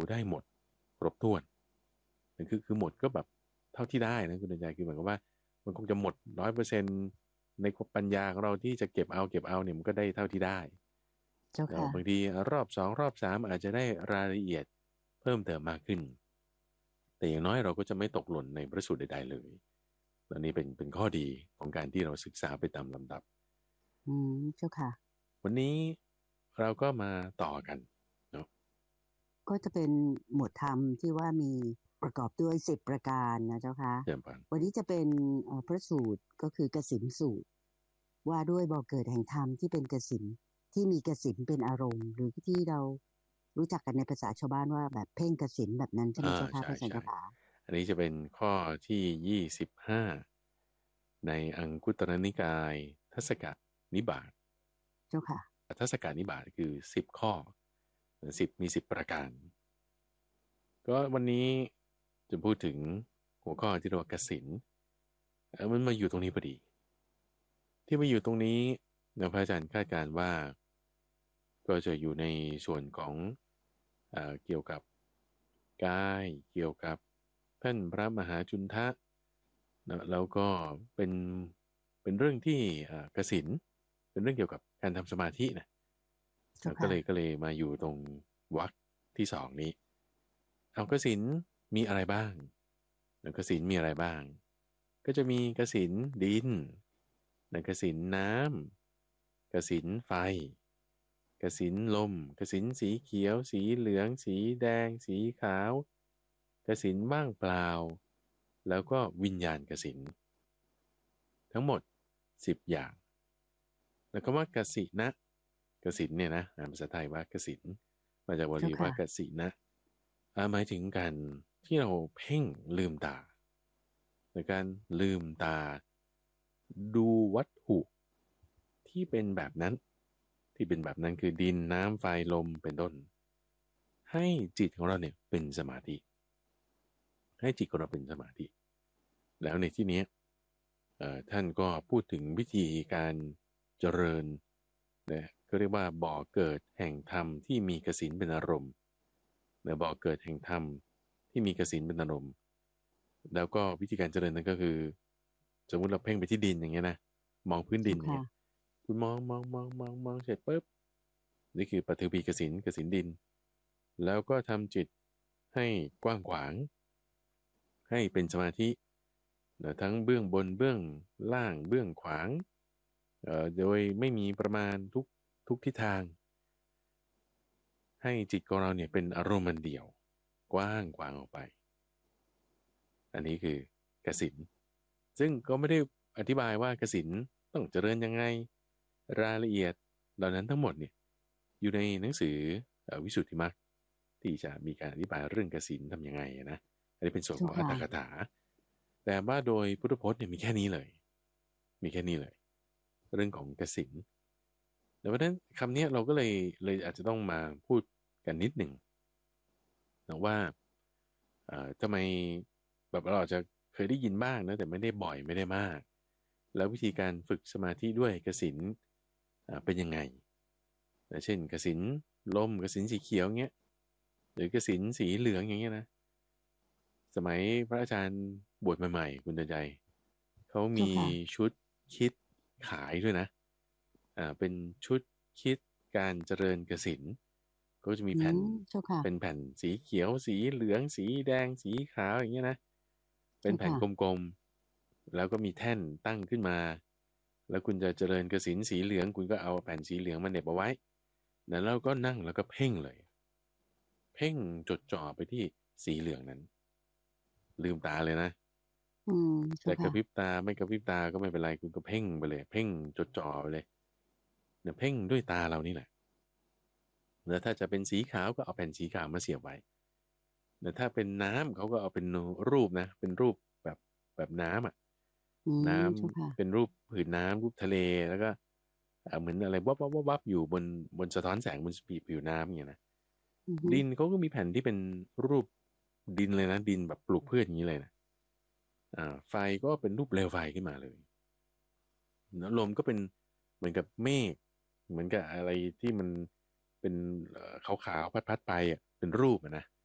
ได้หมดครบถ้วนคือหมดก็แบบเท่าที่ได้นะคุณใจคือเหมือนกับว่ามันคงจะหมด100%ในปัญญาของเราที่จะเก็บเอาเนี่ยมันก็ได้เท่าที่ได้แล้วเจ้าค่ะบางทีรอบสองรอบสามอาจจะได้รายละเอียดเพิ่มเติมมากขึ้นแต่อย่างน้อยเราก็จะไม่ตกหล่นในพระสูตรใดๆเลยและนี่เป็นข้อดีของการที่เราศึกษาไปตามลำดับเจ้าค่ะวันนี้เราก็มาต่อกันเนาะก็จะเป็นหมวดธรรมที่ว่ามีประกอบด้วย10 ประการนะเจ้าค่ะเริ่มกันวันนี้จะเป็นพระสูตรก็คือกสิณสูตรว่าด้วยบ่อเกิดแห่งธรรมที่เป็นกสิณที่มีกสิณเป็นอารมณ์หรือที่เรารู้จักกันในภาษาชาวบ้านว่าแบบเพ่งกสิณแบบนั้นใช่ไหมเจ้าค่ะใช่พระอาจารย์ใช่เจ้าค่ะอันนี้จะเป็นข้อที่25ในอังคุตรนิกายทัศกนิบาตเจ้าค่ะทัศกนิบาตคือ10 ข้อสิบมี10 ประการก็วันนี้จะพูดถึงหัวข้อที่เรียกว่ากสิณมันมาอยู่ตรงนี้พอดีที่มาอยู่ตรงนี้นะพระอาจารย์คาดการณ์ว่าก็จะอยู่ในส่วนของเกี่ยวกับกายเกี่ยวกับท่านพระมหาจุนทะนะแล้วก็เป็นเป็นเรื่องที่กสิณเป็นเรื่องเกี่ยวกับการทำสมาธินะเจ้าค่ะก็เลยมาอยู่ตรงวรรคที่สองนี้เอากสิณมีอะไรบ้างแล้วกสิณมีอะไรบ้างก็จะมีกสิณดินนะกสิณน้ำกสิณไฟกสิณลมกสิณสีเขียวสีเหลืองสีแดงสีขาวกสิณว่างเปล่าแล้วก็วิญญาณกสิณทั้งหมด10 อย่างแล้วก็ว่ากสินะกสิณเนี่ยนะภาษาไทยว่ากสิณมาจากบาเจ้าค่ะลีว่ากสินะหมายถึงการที่เราเพ่งลืมตาในการลืมตาดูวัตถุที่เป็นแบบนั้นที่เป็นแบบนั้นคือดินน้ำไฟลมเป็นต้นให้จิตของเราเนี่ยเป็นสมาธิให้จิตของเราเป็นสมาธิแล้วในที่นี้ท่านก็พูดถึงวิธีการเจริญนะก็เรียกว่าบ่อเกิดแห่งธรรมที่มีกสิณเป็นอารมณ์นะบ่อเกิดแห่งธรรมที่มีกสิณเป็นอารมณ์แล้วก็วิธีการเจริญนั้นก็คือสมมุติเราเพ่งไปที่ดินอย่างเงี้ยนะมองพื้นดิเจ้าค่ะนอย่างเงี้ยคุณมองเสร็จปุ๊บนี่คือปฐพีกสิณกสิณดินแล้วก็ทำจิตให้กว้างขวางให้เป็นสมาธินะทั้งเบื้องบนเบื้องล่างเบื้องขวางโดยไม่มีประมาณทุกทิศทางให้จิตของเราเนี่ยเป็นอารมณ์มันเดียวกว้างขวางออกไปอันนี้คือกสิณซึ่งก็ไม่ได้อธิบายว่ากสิณต้องเจริญยังไงรายละเอียดเหล่านั้นทั้งหมดเนี่ยอยู่ในหนังสือวิสุทธิมรรคที่จะมีการอธิบายเรื่องกสิณทำยังไงนะอันนี้เป็นส่วนของอัตเจ้าค่ะถกถาแต่ว่าโดยพุทธพจน์เนี่ยมีแค่นี้เลยมีแค่นี้เลยเรื่องของกสิณดังนั้นคำนี้เราก็เลยอาจจะต้องมาพูดกันนิดหนึ่งนะว่าทำไมแบบเราอาจจะเคยได้ยินบ้างนะแต่ไม่ได้บ่อยไม่ได้มากแล้ววิธีการฝึกสมาธิด้วยกสิณเป็นยังไงนะเช่นกสิณลมกสิณสีเขียวเงี้ยหรือกสิณสีเหลืองอย่างเงี้ยนะสมัยพระอาจารย์บวชใหม่ๆคุณเดินใจเขามีเจ้าค่ะชุดคิดขายด้วยนะเป็นชุดคิดการเจริญกสิณก็จะมีแผ่นเจ้าค่ะเป็นแผ่นสีเขียวสีเหลืองสีแดงสีขาวอย่างเงี้ยนะเป็นแผ่นเจ้าค่ะกลมๆแล้วก็มีแท่นตั้งขึ้นมาแล้วคุณจะเจริญกสิณสีเหลืองคุณก็เอาแผ่นสีเหลืองมาเหน็บเอาไว้แล้วก็นั่งแล้วก็เพ่งเลยเพ่งจดจ่อไปที่สีเหลืองนั้นลืมตาเลยนะเจ้าจะกระค่ะพริบตาไม่กระพริบตาก็ไม่เป็นไรคุณก็เพ่งไปเลยเพ่งจดจ่อไปเลยเนี่ยเพ่งด้วยตาเรานี่แหละแล้วถ้าจะเป็นสีขาวก็เอาแผ่นสีขาวมาเสียบไว้แต่ถ้าเป็นน้ำเขาก็เอาเป็นรูปนะเป็นรูปแบบแบบน้ำอ่ะน้เจ้าค่ะำเป็นรูปผืนน้ำรูปทะเลแล้วก็เหมือนอะไรวับอยู่บนสะท้อนแสงบนผิวน้ำอย่างเงี้ยนะอือฮึดินเขาก็มีแผ่นที่เป็นรูปดินเลยนะดินแบบปลูกพืชอย่างนี้เลยนะไฟก็เป็นรูปเปลวไฟขึ้นมาเลยแล้วลมก็เป็นเหมือนกับเมฆเหมือนกับอะไรที่มันเป็นขาวๆพัดๆไปอ่ะเป็นรูปอะนะ